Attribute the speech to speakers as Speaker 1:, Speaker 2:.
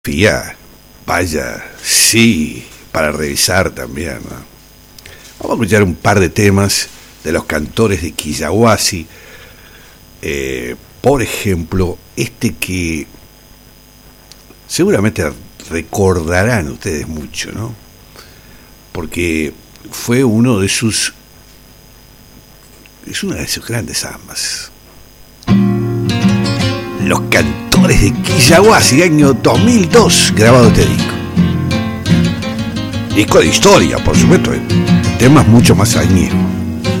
Speaker 1: Fía, vaya, sí, para revisar también, ¿no? Vamos a escuchar un par de temas de los cantores de Quillahuasi. Por ejemplo, este que seguramente recordarán ustedes mucho, ¿no? Porque fue es una de sus grandes zambas. Los cantores de Quillahuasi, año 2002, grabado este disco. Disco de historia, por supuesto, temas mucho más añejos.